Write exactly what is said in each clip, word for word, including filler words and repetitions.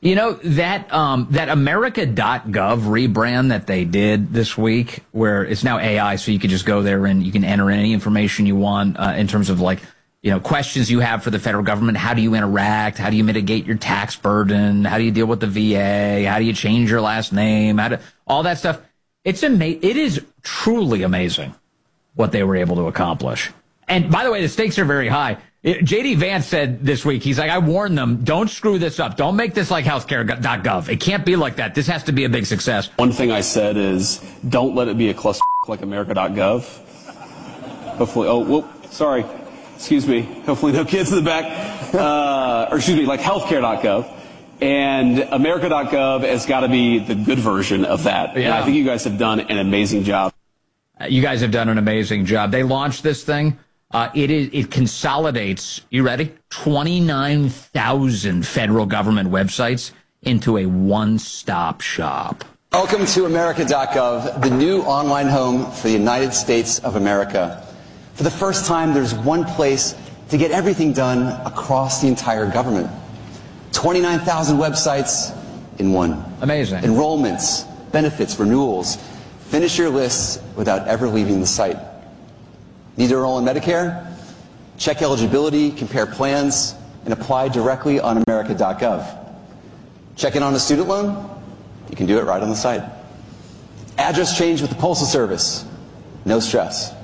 You know, that um, that America dot gov rebrand that they did this week, where it's now A I, so you can just go there and you can enter any information you want uh, in terms of, like, you know, questions you have for the federal government. How do you interact? How do you mitigate your tax burden? How do you deal with the V A? How do you change your last name? How do, all that stuff. It's ama- It is truly amazing what they were able to accomplish. And by the way, the stakes are very high. J D Vance said this week, he's like, I warned them, don't screw this up. Don't make this like healthcare dot gov. It can't be like that. This has to be a big success. One thing I said is, don't let it be a cluster like America dot gov. Hopefully, oh, whoop, sorry. Excuse me. Hopefully no kids in the back. Uh, or excuse me, like healthcare dot gov. And America dot gov has got to be the good version of that. Yeah. And I think you guys have done an amazing job. You guys have done an amazing job. They launched this thing. Uh, it is, it consolidates, you ready? twenty-nine thousand federal government websites into a one-stop shop. Welcome to America dot gov, the new online home for the United States of America. For the first time, there's one place to get everything done across the entire government. twenty-nine thousand websites in one. Amazing. Enrollments, benefits, renewals. Finish your lists without ever leaving the site. Need to enroll in Medicare? Check eligibility, compare plans, and apply directly on America dot gov. Check in on a student loan? You can do it right on the site. Address change with the Postal Service? No stress.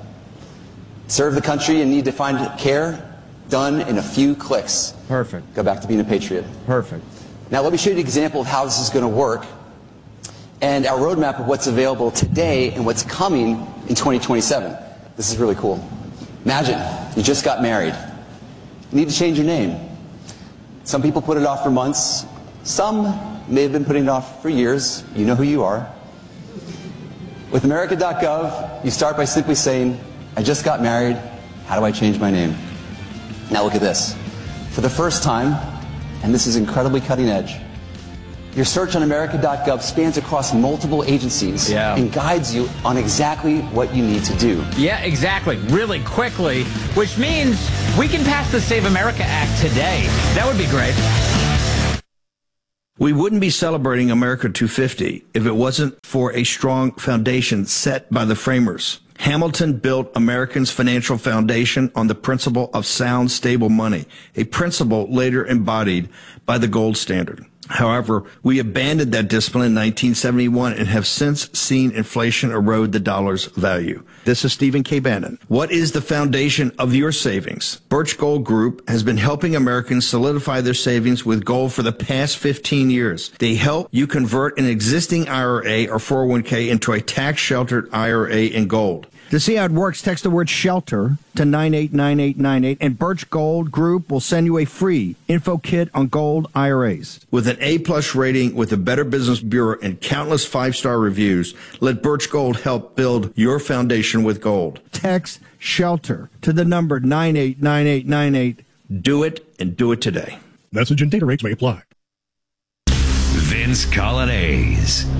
Serve the country and need to find care? Done in a few clicks. Perfect. Go back to being a patriot. Perfect. Now let me show you an example of how this is going to work and our roadmap of what's available today and what's coming in twenty twenty-seven. This is really cool. Imagine you just got married. You need to change your name. Some people put it off for months. Some may have been putting it off for years. You know who you are. With America dot gov, you start by simply saying, I just got married. How do I change my name? Now look at this. For the first time, and this is incredibly cutting edge, your search on America dot gov spans across multiple agencies yeah. and guides you on exactly what you need to do. Yeah, exactly. Really quickly, which means we can pass the Save America Act today. That would be great. We wouldn't be celebrating America two fifty if it wasn't for a strong foundation set by the framers. Hamilton built Americans' financial foundation on the principle of sound, stable money, a principle later embodied by the gold standard. However, we abandoned that discipline in nineteen seventy-one and have since seen inflation erode the dollar's value. This is Stephen K. Bannon. What is the foundation of your savings? Birch Gold Group has been helping Americans solidify their savings with gold for the past fifteen years. They help you convert an existing I R A or four oh one k into a tax-sheltered I R A in gold. To see how it works, text the word SHELTER to nine eight nine eight nine eight, and Birch Gold Group will send you a free info kit on gold I R As. With an A-plus rating with the Better Business Bureau and countless five-star reviews, let Birch Gold help build your foundation with gold. Text SHELTER to the number nine eight nine eight nine eight. Do it, and do it today. Message and data rates may apply. Vince Coglianese.